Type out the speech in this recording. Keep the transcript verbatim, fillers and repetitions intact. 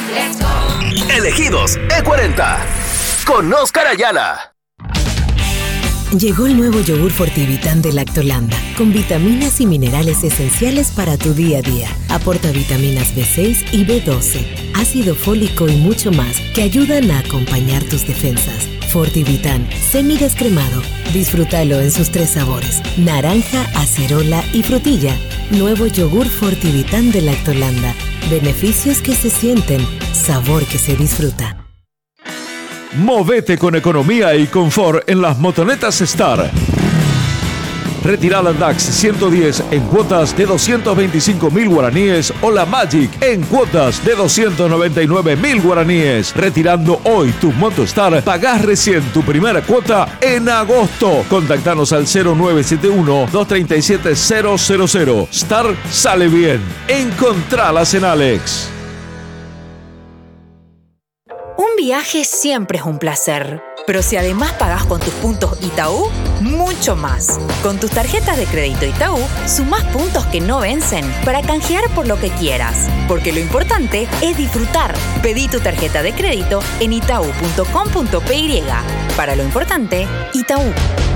Elegidos E cuarenta con Oscar Ayala. Llegó el nuevo yogur Fortivitán de Lactolanda, con vitaminas y minerales esenciales para tu día a día. Aporta vitaminas B seis y B doce, ácido fólico y mucho más que ayudan a acompañar tus defensas. Fortivitán, semidescremado. Disfrútalo en sus tres sabores: naranja, acerola y frutilla. Nuevo yogur Fortivitán de Lactolanda. Beneficios que se sienten, sabor que se disfruta. Movete con economía y confort en las motonetas Star. Retira la D A X ciento diez en cuotas de doscientos veinticinco mil guaraníes o la Magic en cuotas de doscientos noventa y nueve mil guaraníes. Retirando hoy tu Motostar, pagás recién tu primera cuota en agosto. Contactanos al cero nueve siete uno, dos tres siete, cero cero cero. Star sale bien. Encontralas en Alex. Un viaje siempre es un placer, pero si además pagás con tus puntos Itaú, mucho más. Con tus tarjetas de crédito Itaú, sumás puntos que no vencen para canjear por lo que quieras. Porque lo importante es disfrutar. Pedí tu tarjeta de crédito en itaú punto com punto pe. Para lo importante, Itaú.